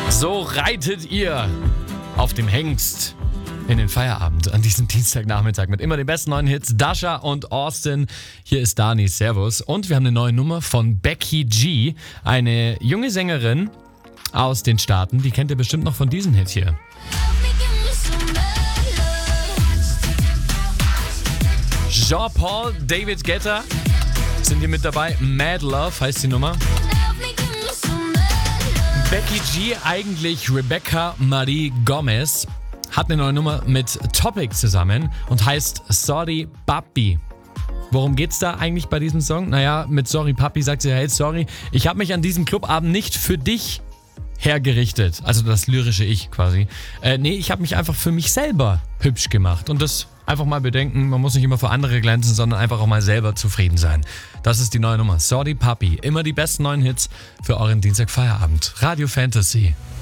So reitet ihr auf dem Hengst in den Feierabend an diesem Dienstagnachmittag mit immer den besten neuen Hits. Dasha und Austin. Hier ist Dani. Servus. Und wir haben eine neue Nummer von Becky G. Eine junge Sängerin aus den Staaten. Die kennt ihr bestimmt noch von diesem Hit hier. Jean-Paul, David Guetta sind hier mit dabei. Mad Love heißt die Nummer. Becky G, eigentlich Rebecca Marie Gomez, hat eine neue Nummer mit Topic zusammen und heißt Sorry Papi. Worum geht's da eigentlich bei diesem Song? Naja, mit Sorry Papi sagt sie, hey, sorry, ich habe mich an diesem Clubabend nicht für dich hergerichtet. Also das lyrische Ich quasi. Ich habe mich einfach für mich selber hübsch gemacht. Und das einfach mal bedenken, man muss nicht immer für andere glänzen, sondern einfach auch mal selber zufrieden sein. Das ist die neue Nummer. Sorry Papi. Immer die besten neuen Hits für euren Dienstagfeierabend. Radio Fantasy.